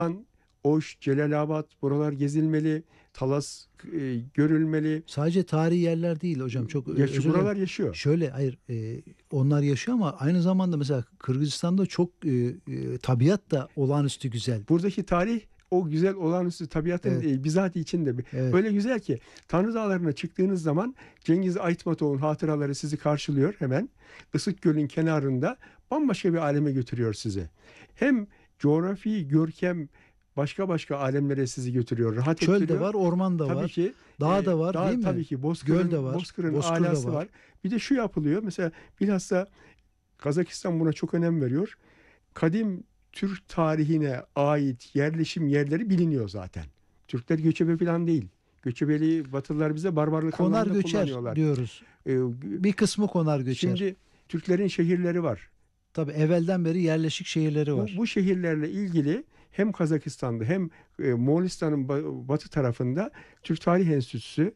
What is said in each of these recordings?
Oş, Celalabad buralar gezilmeli. Talas görülmeli. Sadece tarihi yerler değil hocam. Çok özür dilerim. Buralar yaşıyor. Şöyle hayır, onlar yaşıyor ama aynı zamanda mesela Kırgızistan'da çok tabiat da olağanüstü güzel. Buradaki tarih o güzel olağanüstü tabiatın Evet. bizatihi içinde. Evet. Öyle güzel ki Tanrı Dağları'na çıktığınız zaman Cengiz Aytmatov'un hatıraları sizi karşılıyor hemen. Isık Göl'ün kenarında bambaşka bir aleme götürüyor sizi. Hem coğrafi görkem başka alemlere sizi götürüyor. Rahat Çöl de ettiriyor. var, orman da Tabii var. ki Dağ da var, değil mi? Tabii ki Göl de var. Bozkır'ın Bozkır da alası var. Bir de şu yapılıyor. Mesela bilhassa Kazakistan buna çok önem veriyor. Kadim Türk tarihine ait yerleşim yerleri biliniyor zaten. Türkler göçebe falan değil. Göçebeliği Batılılar bize barbarlık Konar anlamında göçer kullanıyorlar. diyoruz. Bir kısmı konar göçer. Şimdi Türklerin şehirleri var. Tabii evvelden beri yerleşik şehirleri var. Bu şehirlerle ilgili hem Kazakistan'da hem Moğolistan'ın batı tarafında Türk Tarih Enstitüsü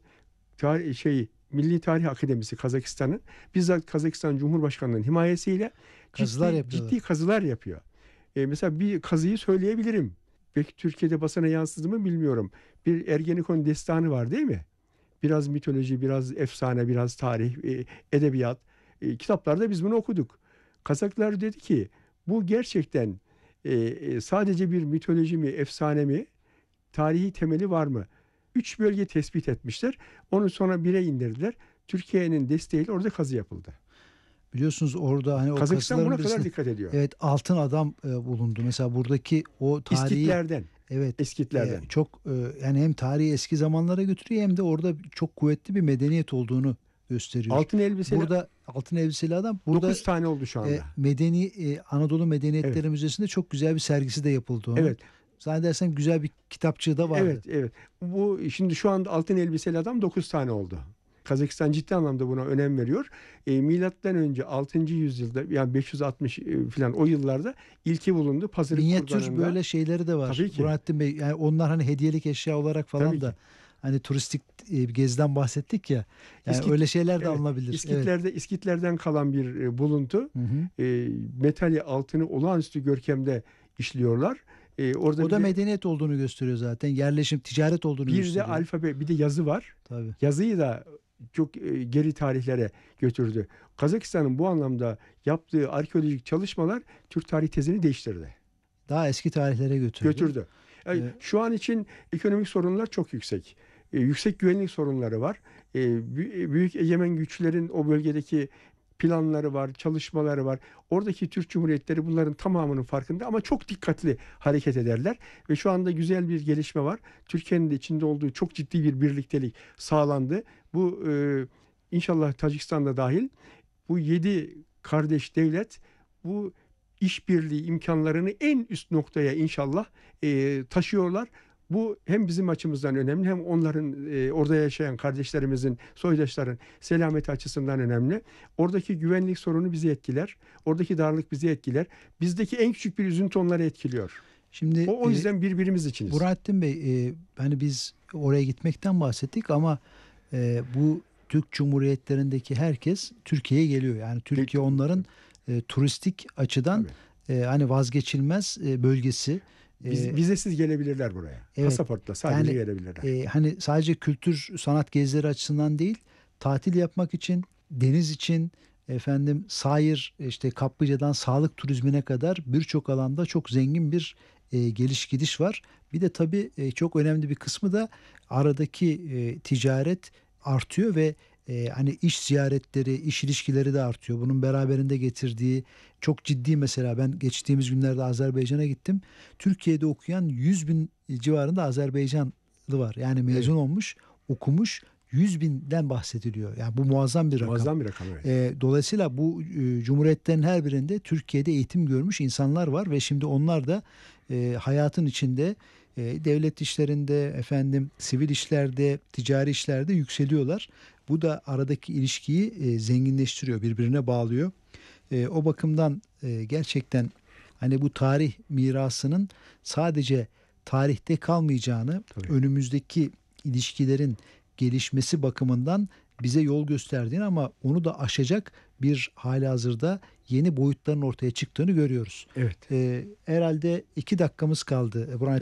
Milli Tarih Akademisi Kazakistan'ın bizzat Kazakistan Cumhurbaşkanlığı'nın himayesiyle ciddi kazılar yapıyor. Mesela bir kazıyı söyleyebilirim. Belki Türkiye'de basına yansıdı mı bilmiyorum. Bir Ergenekon destanı var değil mi? Biraz mitoloji, biraz efsane, biraz tarih, edebiyat. Kitaplarda biz bunu okuduk. Kazaklar dedi ki bu gerçekten sadece bir mitoloji mi, efsane mi? Tarihi temeli var mı? 3 bölge tespit etmişler. Onu sonra 1'e indirdiler. Türkiye'nin desteğiyle orada kazı yapıldı. Biliyorsunuz orada hani o Kazakistan buna kazıların kadar dikkat ediyor. evet, altın adam bulundu. Mesela buradaki o tarihi İskitlerden. evet, İskitlerden. çok yani hem tarihi eski zamanlara götürüyor hem de orada çok kuvvetli bir medeniyet olduğunu gösteriyor. Altın elbiseli. Burada altın elbiseli adam. Burada 9 tane oldu şu anda. Anadolu Medeniyetleri Evet. Müzesi'nde çok güzel bir sergisi de yapıldı onun. Evet. Zannedersem güzel bir kitapçığı da vardı. Evet. Bu şimdi şu anda altın elbiseli adam 9 tane oldu. Kazakistan ciddi anlamda buna önem veriyor. Milattan önce 6. yüzyılda yani 560 falan o yıllarda ilki bulundu. Pazarık Minyatür kurbanında. böyle şeyleri de var. Tabii ki. Burhanettin Bey, yani onlar hani hediyelik eşya olarak falan Tabii da ki. hani turistik bir geziden bahsettik ya. Yani öyle şeyler de alınabilir. İskitlerden kalan bir buluntu. Hı hı. Metali, altını olağanüstü görkemde işliyorlar. Orada O da medeniyet olduğunu gösteriyor zaten. Yerleşim, ticaret olduğunu bir gösteriyor. de alfabe, bir de yazı var. Tabii. Yazıyı da çok geri tarihlere götürdü. Kazakistan'ın bu anlamda yaptığı arkeolojik çalışmalar Türk tarih tezini değiştirdi. Daha eski tarihlere götürdü. Yani şu an için ekonomik sorunlar çok yüksek. Yüksek güvenlik sorunları var. Büyük egemen güçlerin o bölgedeki planları var, çalışmaları var. Oradaki Türk Cumhuriyetleri bunların tamamının farkında ama çok dikkatli hareket ederler. Ve şu anda güzel bir gelişme var. Türkiye'nin de içinde olduğu çok ciddi bir birliktelik sağlandı. Bu inşallah Tacikistan'da dahil bu 7 kardeş devlet bu işbirliği imkanlarını en üst noktaya inşallah taşıyorlar. Bu hem bizim açımızdan önemli hem onların orada yaşayan kardeşlerimizin, soydaşların selameti açısından önemli. Oradaki güvenlik sorunu bizi etkiler. Oradaki darlık bizi etkiler. Bizdeki en küçük bir üzüntü onları etkiliyor. Şimdi o yüzden birbirimiz içiniz. Burhanettin Bey, hani biz oraya gitmekten bahsettik ama bu Türk Cumhuriyetlerindeki herkes Türkiye'ye geliyor. Yani Türkiye onların turistik açıdan hani vazgeçilmez bölgesi. Vizesiz gelebilirler buraya. Evet, pasaportla sadece gelebilirler. Hani sadece kültür sanat gezileri açısından değil, tatil yapmak için, deniz için, sahil, işte kaplıcadan sağlık turizmine kadar birçok alanda çok zengin bir geliş gidiş var. Bir de tabii çok önemli bir kısmı da aradaki ticaret artıyor ve hani iş ziyaretleri, iş ilişkileri de artıyor. Bunun beraberinde getirdiği çok ciddi, mesela ben geçtiğimiz günlerde Azerbaycan'a gittim. Türkiye'de okuyan 100 bin civarında Azerbaycanlı var. Yani mezun olmuş, okumuş, 100 binden bahsediliyor. Yani bu muazzam bir rakam. Muazzam bir rakam, evet. Dolayısıyla bu cumhuriyetlerin her birinde Türkiye'de eğitim görmüş insanlar var ve şimdi onlar da hayatın içinde devlet işlerinde, sivil işlerde, ticari işlerde yükseliyorlar. Bu da aradaki ilişkiyi zenginleştiriyor, birbirine bağlıyor. O bakımdan gerçekten hani bu tarih mirasının sadece tarihte kalmayacağını, önümüzdeki ilişkilerin gelişmesi bakımından bize yol gösterdiğini ama onu da aşacak bir halihazırda yeni boyutların ortaya çıktığını görüyoruz. Evet. Herhalde 2 dakikamız kaldı.